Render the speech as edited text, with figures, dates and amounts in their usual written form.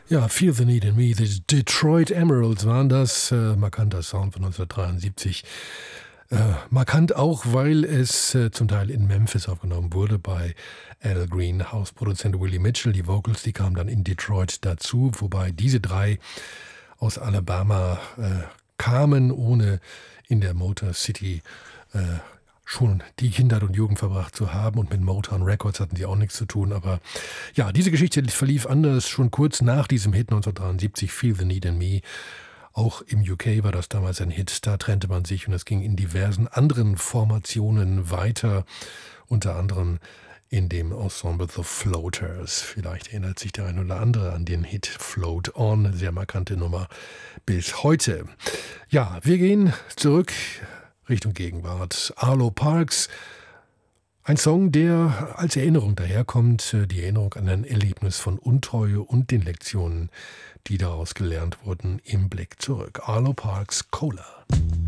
Ja, Feel the Need in Me, the Detroit Emeralds waren das. Markanter Sound von 1973. Markant auch, weil es zum Teil in Memphis aufgenommen wurde bei Al Green, Hausproduzent Willie Mitchell. Die Vocals, die kamen dann in Detroit dazu, wobei diese drei aus Alabama kamen, ohne in der Motor City schon die Kindheit und Jugend verbracht zu haben, und mit Motown Records hatten sie auch nichts zu tun. Aber ja, diese Geschichte verlief anders. Schon kurz nach diesem Hit 1973, Feel the Need in Me. Auch im UK war das damals ein Hit. Da trennte man sich und es ging in diversen anderen Formationen weiter. Unter anderem in dem Ensemble The Floaters. Vielleicht erinnert sich der ein oder andere an den Hit Float On. Sehr markante Nummer bis heute. Ja, wir gehen zurück Richtung Gegenwart. Arlo Parks, ein Song, der als Erinnerung daherkommt, die Erinnerung an ein Erlebnis von Untreue und den Lektionen, die daraus gelernt wurden, im Blick zurück. Arlo Parks, Cola.